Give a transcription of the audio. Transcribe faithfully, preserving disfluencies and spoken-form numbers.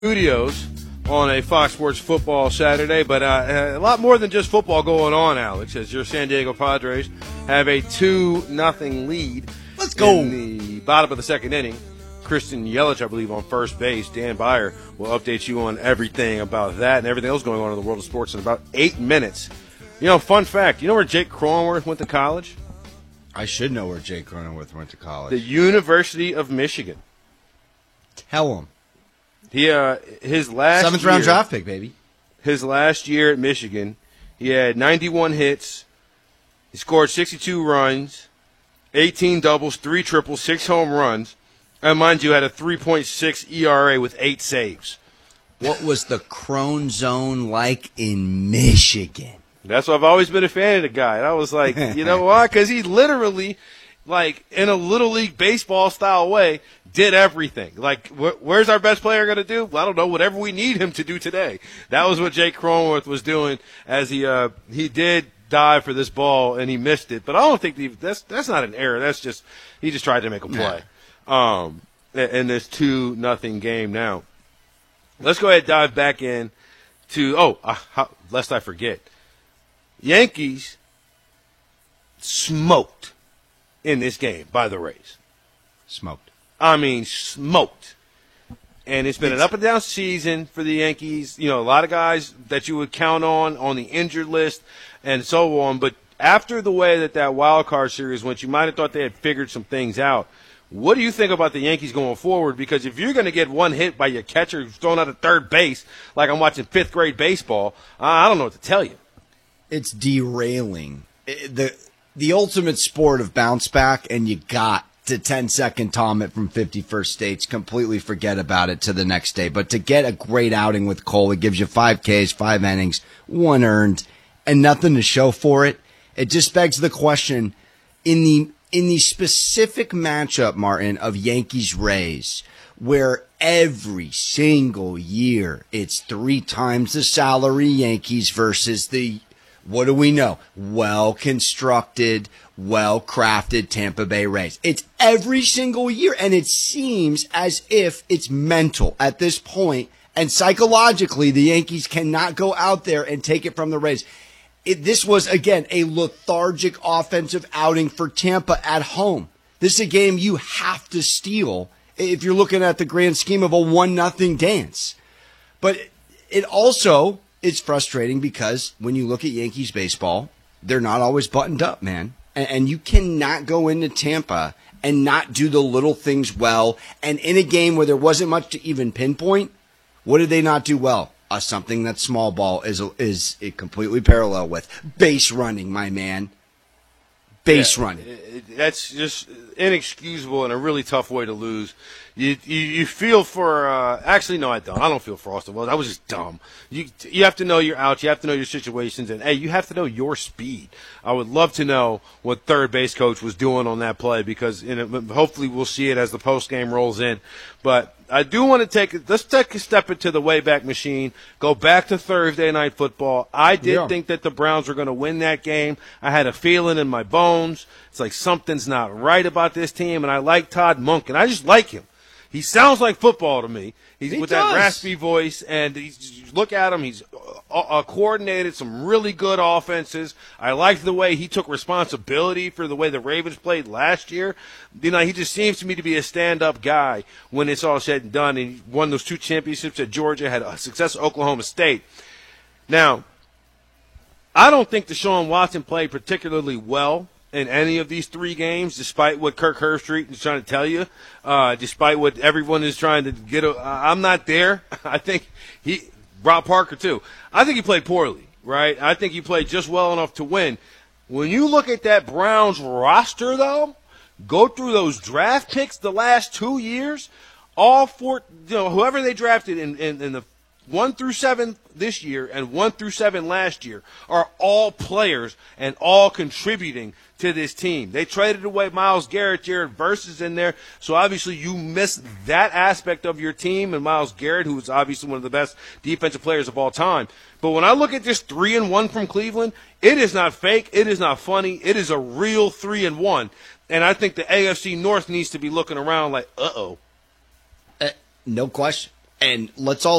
Studios on a Fox Sports Football Saturday, but uh, a lot more than just football going on, Alex, as your San Diego Padres have a two nothing lead. Let's go. In the bottom of the second inning. Christian Yelich, I believe, on first base. Dan Beyer will update you on everything about that and everything else going on in the world of sports in about eight minutes. You know, fun fact, you know where Jake Cronenworth went to college? I should know where Jake Cronenworth went to college. The University of Michigan. Tell him. He uh his last Seventh year, round draft pick, baby. His last year at Michigan, he had ninety-one hits. He scored sixty-two runs, eighteen doubles, three triples, six home runs, and mind you, had a three point six E R A with eight saves. What was the Crone Zone like in Michigan? That's why I've always been a fan of the guy. And I was like, you know why? Because he literally, like, in a Little League baseball style way, did everything. Like, wh- where's our best player going to do? Well, I don't know. Whatever we need him to do today. That was what Jake Cronenworth was doing as he uh, he did dive for this ball, and he missed it. But I don't think he, that's that's not an error. That's just he just tried to make a play. Yeah. Um, in this two nothing game now. Let's go ahead and dive back in to, oh, uh, how, lest I forget. Yankees smoked in this game by the Rays. Smoked. I mean, smoked. And it's been It's, an up and down season for the Yankees. You know, a lot of guys that you would count on on the injured list and so on. But after the way that that wild card series went, you might have thought they had figured some things out. What do you think about the Yankees going forward? Because if you're going to get one hit by your catcher who's thrown out at third base, like I'm watching fifth grade baseball, I don't know what to tell you. It's derailing. It, the the ultimate sport of bounce back, and you got to ten-second Tom it from fifty-first States, completely forget about it to the next day. But to get a great outing with Cole, it gives you five Ks, five innings, one earned, and nothing to show for it. It just begs the question, in the in the specific matchup, Martin, of Yankees-Rays, where every single year it's three times the salary Yankees versus the, what do we know, well-constructed, well-crafted Tampa Bay Rays. It's every single year, and it seems as if it's mental at this point, and psychologically the Yankees cannot go out there and take it from the Rays. It, this was, again, a lethargic offensive outing for Tampa at home. This is a game you have to steal if you're looking at the grand scheme of a one nothing dance. But it also is frustrating because when you look at Yankees baseball, they're not always buttoned up, man. And, and you cannot go into Tampa and not do the little things well. And in a game where there wasn't much to even pinpoint, what did they not do well? Uh, something that small ball is is it completely parallel with. Base running, my man. Base yeah, running. It, that's just inexcusable and a really tough way to lose. You you, you feel for uh, – actually, no, I don't. I don't feel for Austin Wells. I was just dumb. You you have to know your outs. You have to know your situations. And, hey, you have to know your speed. I would love to know what third base coach was doing on that play because in it, hopefully we'll see it as the postgame rolls in. But I do want to take – let's take a step into the Wayback Machine, go back to Thursday Night Football. I did yeah. think that the Browns were going to win that game. I had a feeling in my bones. It's like something's not right about this team, and I like Todd Monken. I just like him. He sounds like football to me. He's he with does. that raspy voice, and he's, look at him. He's uh, uh, coordinated some really good offenses. I liked the way he took responsibility for the way the Ravens played last year. You know, he just seems to me to be a stand-up guy when it's all said and done. And he won those two championships at Georgia, had a success at Oklahoma State. Now, I don't think Deshaun Watson played particularly well in any of these three games, despite what Kirk Herbstreit is trying to tell you, uh, despite what everyone is trying to get. A, I'm not there. I think he, Rob Parker too. I think he played poorly, right? I think he played just well enough to win. When you look at that Browns roster, though, go through those draft picks the last two years, all four, you know, whoever they drafted in, in, in the one through seven this year and one through seven last year are all players and all contributing to this team. They traded away Myles Garrett, Jared Verse's in there, so obviously you miss that aspect of your team and Myles Garrett, who is obviously one of the best defensive players of all time. But when I look at this three and one from Cleveland, it is not fake, it is not funny, it is a real three and one. And I think the A F C North needs to be looking around like, uh-oh. Uh, no question. And let's all